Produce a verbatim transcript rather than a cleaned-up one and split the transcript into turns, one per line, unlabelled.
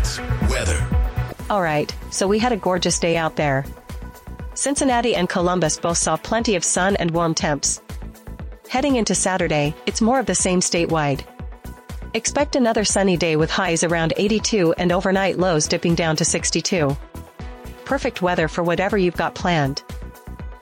six, weather.
Alright, so we had a gorgeous day out there. Cincinnati and Columbus both saw plenty of sun and warm temps. Heading into Saturday, it's more of the same statewide. Expect another sunny day with highs around eighty-two and overnight lows dipping down to sixty-two. Perfect weather for whatever you've got planned.